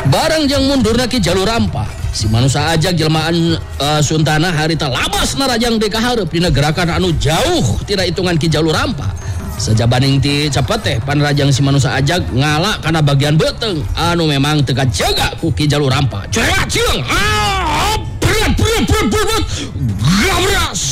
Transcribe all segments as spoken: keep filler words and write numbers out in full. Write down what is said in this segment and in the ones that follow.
barang yang mundurna Ki Jalur Rampa si manusia ajak jelmaan uh, Suntana harita labas narajang deka hareup dina gerakan anu jauh tidak hitungan Ki Jalur Rampa sajabaning ti cepet teh pan rajang si manusia ajak ngalak karena bagian beteng anu memang teka jaga ku Ki Jalur Rampa cerak cilang ah berat berat berat berat gabras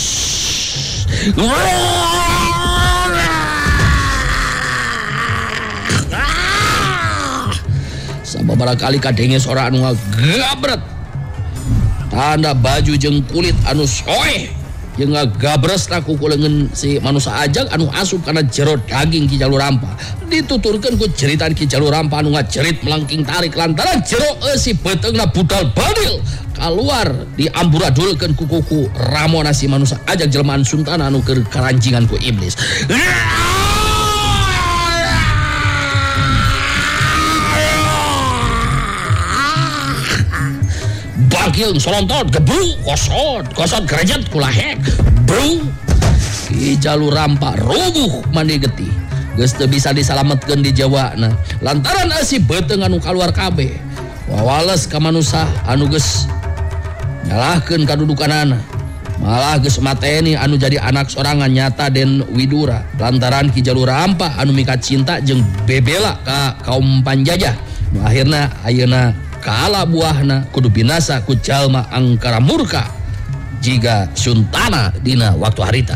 sababaraha kali kadenge sora anu ngagabret tanda baju jeung kulit anu soeh jeung ngagabres na ku kuleungeun si manusia ajak anu asup kana jero daging Ki Jalur Rampa dituturkeun ku ceritan Ki Jalur Rampa anu ngajerit melengking tarik lantaran jero si beteungna budal badil keluar diamburadulkeun ku kuku ramona si manusia ajak jelmaan Suntana anu keur karancingan ku iblis. Bagil solontot gebru kosot kosot gerejat kulahek bro Ki Jalur Rampa rubuh mandi getih geus teu bisa disalametkeun di Jawana lantaran si beteung anu kaluar kabeh wawales ka manusia anu geus nyalahkeun kadudukanana malah geus mateni anu jadi anak sorangan nyata Den Widura lantaran Ki Jalur Rampa anu mika cinta jeung bebela ka kaum panjajah nu akhirna ayeuna kala buahna kudu binasa ku jalma angkara murka jiga Suntana dina waktu harita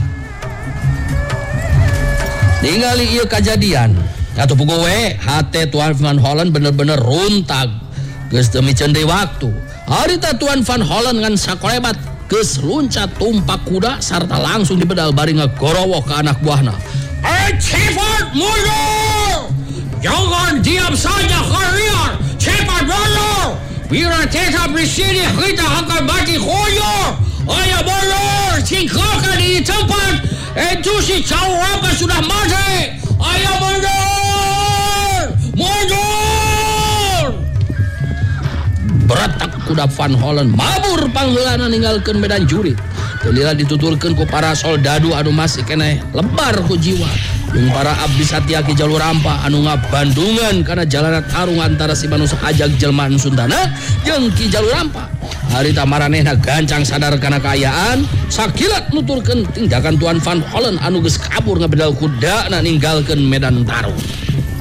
ningali ieu kajadian atuh puguh we hate Tuan Van Hollen bener-bener runtag geus teu miceun deui waktu harita Tuan Van Hollen ngan sakolebat geus luncat tumpak kuda sarta langsung dibedal bari ngagorowoh ka anak buahna eh cepat mundur jangan diam saja kalian cepat mundur bila tetap di sini kita akan mati koyor ayo mundur tinggalkan di tempat itu si Jalur Rampa sudah mati ayo mundur mundur beretak kuda Van Hollen mabur pangheulana ninggalkeun medan jurit lila dituturkeun ku para soldadu anu masih keneh lebar ku jiwa jeung para abdi satya Ki Jalur Rampa anu ngabandungan kana jalanan tarung antara si manusia ajak jelmaan Suntana jeung Ki Jalur Rampa harita maranehna gancang sadar kana kaayaan sakilat nuturkeun tindakan Tuan Van Hollen anu geus kabur ngabedal kudana ninggalkeun medan tarung.